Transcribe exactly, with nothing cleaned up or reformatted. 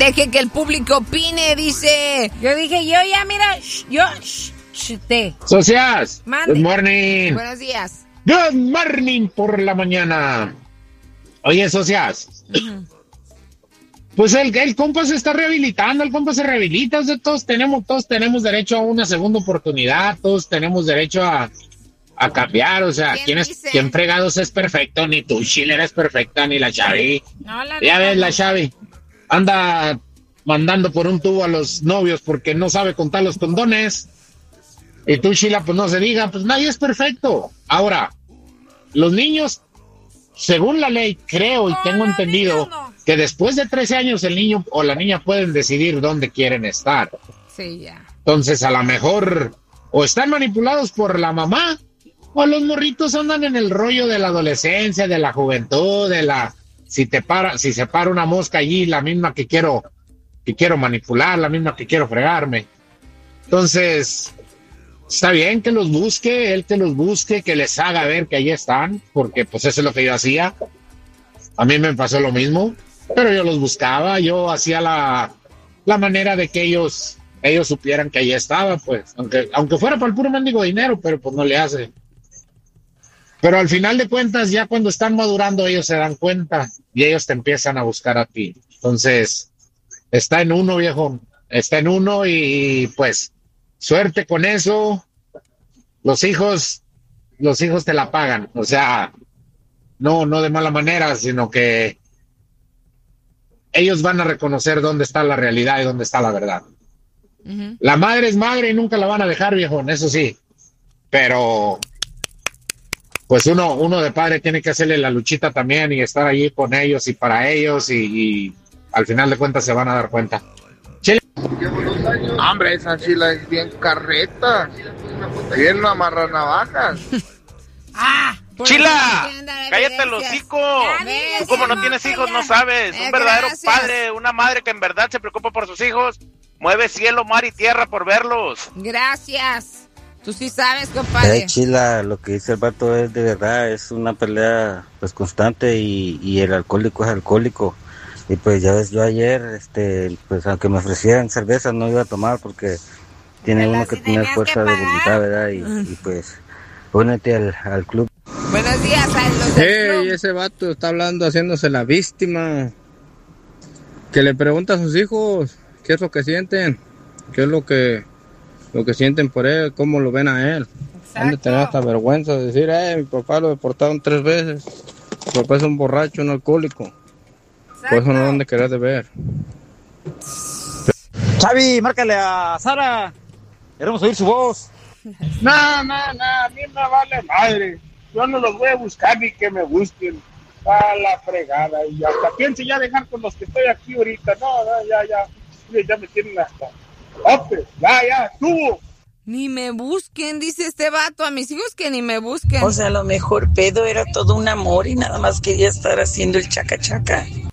Deje que el público opine, dice. Yo dije, yo ya, mira, sh, yo, sh, sh, te. Socias, Mande. good morning. Buenos días. Good morning por la mañana. Oye, Socias. Pues el, el compa se está rehabilitando, el compa se rehabilita, o sea, todos tenemos, todos tenemos derecho a una segunda oportunidad, todos tenemos derecho a, a cambiar, o sea, ¿Quién ¿quién, es, dice? ¿quién fregados es perfecto? Ni tú, Schiller, es perfecta, ni la Xavi. No, la Ya neta, ves, la no. Xavi anda mandando por un tubo a los novios porque no sabe contar los condones. Y tú, Sheila, pues no se diga, pues nadie es perfecto. Ahora, los niños, según la ley, creo y No, tengo los entendido niños no. que después de trece años el niño o la niña pueden decidir dónde quieren estar. Sí, ya. Entonces, a lo mejor, o están manipulados por la mamá, o los morritos andan en el rollo de la adolescencia, de la juventud, de la... Si te para, si se para una mosca allí, la misma que quiero, que quiero manipular, la misma que quiero fregarme. Entonces, está bien que los busque, él que los busque, que les haga ver que allí están, porque pues eso es lo que yo hacía. A mí me pasó lo mismo, pero yo los buscaba, yo hacía la, la manera de que ellos, ellos supieran que allí estaba, pues, aunque, aunque fuera para el puro mendigo dinero, pero pues no le hace. Pero al final de cuentas, ya cuando están madurando, ellos se dan cuenta y ellos te empiezan a buscar a ti. Entonces, está en uno, viejo, está en uno y pues, suerte con eso. Los hijos, los hijos te la pagan, o sea, no, no de mala manera, sino que ellos van a reconocer dónde está la realidad y dónde está la verdad. Uh-huh. La madre es madre y nunca la van a dejar, viejo, eso sí, pero pues uno, uno de padre tiene que hacerle la luchita también y estar allí con ellos y para ellos y, y al final de cuentas se van a dar cuenta. Chile. Hombre, esa Chila es bien carreta, bien amarra navajas. ¡Ah! ¡Chila! ¿Quién da ¡Cállate el evidencias? hocico! ¿Ves? Tú como no tienes hijos no sabes. Eh, Un verdadero gracias. padre, una madre que en verdad se preocupa por sus hijos, mueve cielo, mar y tierra por verlos. Gracias. Tú sí sabes, compadre. Eh, Chila, lo que dice el vato es de verdad, es una pelea pues constante y, y el alcohólico es alcohólico. Y pues ya ves, yo ayer, este, pues aunque me ofrecieran cerveza no iba a tomar porque tiene Te uno las que tener tenías fuerza que de pagar. voluntad, ¿verdad? Y, y pues únete al, al club. Buenos días a los del Ey, club. ese vato está hablando haciéndose la víctima. Que le pregunta a sus hijos qué es lo que sienten, qué es lo que lo que sienten por él, cómo lo ven a él. Han de tener hasta vergüenza de decir, eh, mi papá lo deportaron tres veces. Mi papá es un borracho, un alcohólico. Por eso no lo han de querer de ver. Xavi, márcale a Sara. Queremos oír su voz. No, no, no, a mí me vale madre. Yo no los voy a buscar ni que me busquen. A la fregada. Y hasta piense ya dejar con los que estoy aquí ahorita. No, no, ya, ya. Mire, ya me tienen hasta. ¡Ope! Ya, ya, estuvo. Ni me busquen, dice este vato. A mis hijos que ni me busquen. O sea, a lo mejor pedo era todo un amor y nada más quería estar haciendo el chaca chaca.